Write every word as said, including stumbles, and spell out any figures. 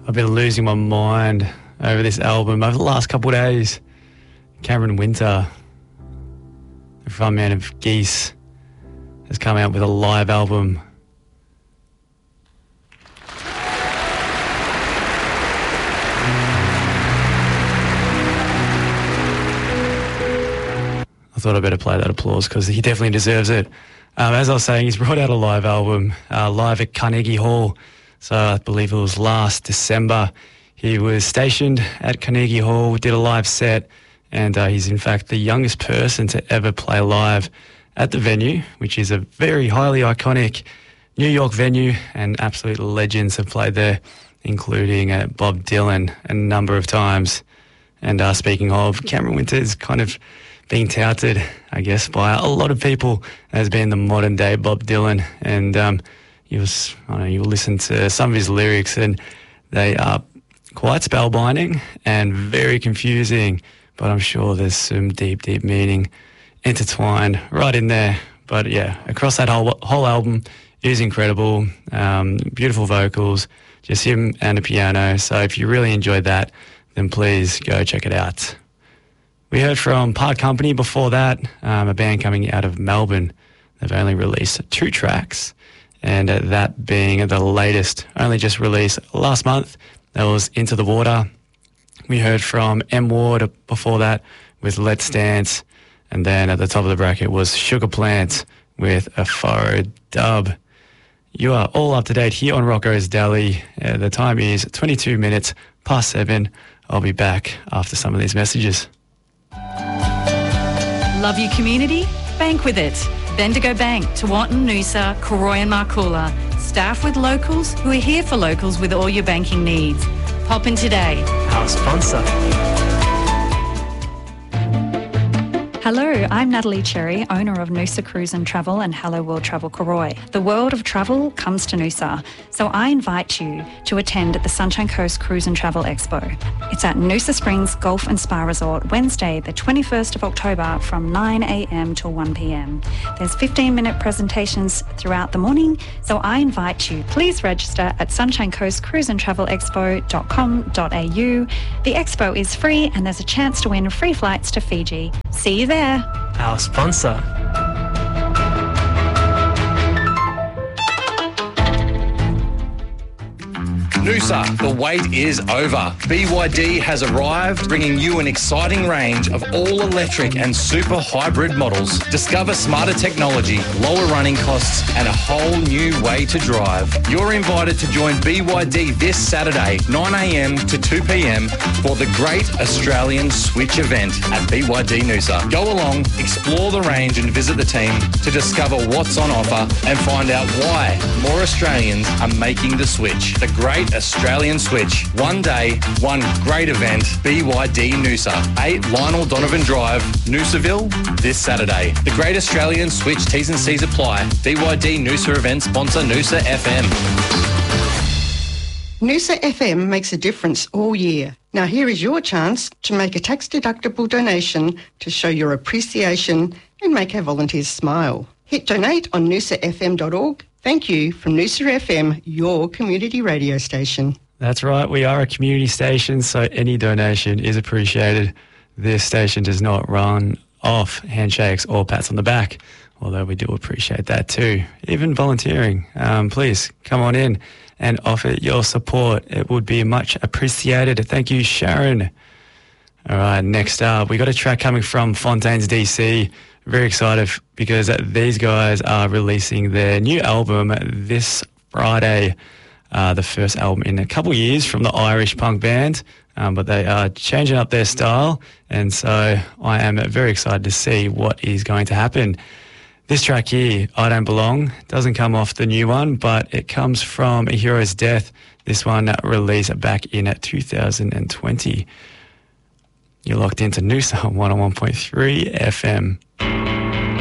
I've been losing my mind over this album over the last couple of days. Cameron Winter, the frontman of Geese, has come out with a live album. I thought I'd better play that applause because he definitely deserves it. Um, as I was saying, he's brought out a live album, uh, live at Carnegie Hall. So I believe it was last December. He was stationed at Carnegie Hall, did a live set, and uh, he's in fact the youngest person to ever play live at the venue, which is a very highly iconic New York venue, and absolute legends have played there, including uh, Bob Dylan a number of times. And uh, speaking of, Cameron Winter is kind of being touted, I guess, by a lot of people as being the modern day Bob Dylan. And um, you was, I don't know, you listen to some of his lyrics and they are quite spellbinding and very confusing, but I'm sure there's some deep, deep meaning intertwined right in there. But yeah, across that whole whole album is incredible. Um, beautiful vocals, just him and a piano. So if you really enjoyed that, then please go check it out. We heard from Part Company before that, um, a band coming out of Melbourne. They've only released two tracks, and uh, that being the latest, only just released last month. That was Into the Water. We heard from M Ward before that with Let's Dance, and then at the top of the bracket was Sugar Plant with A Furrowed Dub. You are all up to date here on Rocco's Deli. Uh, the time is twenty-two minutes past seven. I'll be back after some of these messages. Love your community? Bank with it. Bendigo Bank, Tewantin, Noosa, Koroi and Markoola. Staff with locals who are here for locals with all your banking needs. Pop in today. Our sponsor. Hello, I'm Natalie Cherry, owner of Noosa Cruise and Travel and Hello World Travel Koroi. The world of travel comes to Noosa, so I invite you to attend the Sunshine Coast Cruise and Travel Expo. It's at Noosa Springs Golf and Spa Resort, Wednesday, the twenty-first of October from nine a.m. till one p.m. There's fifteen minute presentations throughout the morning, so I invite you. Please register at sunshine coast cruise and travel expo dot com dot a u. The expo is free and there's a chance to win free flights to Fiji. See you there. Our sponsor. Noosa, the wait is over. B Y D has arrived, bringing you an exciting range of all-electric and super hybrid models. Discover smarter technology, lower running costs, and a whole new way to drive. You're invited to join B Y D this Saturday, nine a.m. to two p.m. for the Great Australian Switch event at B Y D Noosa. Go along, explore the range and visit the team to discover what's on offer and find out why more Australians are making the switch. The Great Australian Switch. One day, one great event. B Y D Noosa. eight Lionel Donovan Drive, Noosaville, this Saturday. The Great Australian Switch. T's and C's apply. B Y D Noosa event sponsor Noosa F M. Noosa F M makes a difference all year. Now here is your chance to make a tax-deductible donation to show your appreciation and make our volunteers smile. Hit donate on noosa f m dot org. Thank you from Noosa F M, your community radio station. That's right, we are a community station, so any donation is appreciated. This station does not run off handshakes or pats on the back, although we do appreciate that too. Even volunteering, um, please come on in and offer your support. It would be much appreciated. Thank you, Sharon. All right, next up, we got a track coming from Fontaines D C. Very excited because these guys are releasing their new album this Friday. Uh, the first album in a couple of years from the Irish punk band, um, but they are changing up their style, and so I am very excited to see what is going to happen. This track here, I Don't Belong, doesn't come off the new one, but it comes from A Hero's Death. This one released back in two thousand twenty. You're locked into Noosa one oh one point three F M.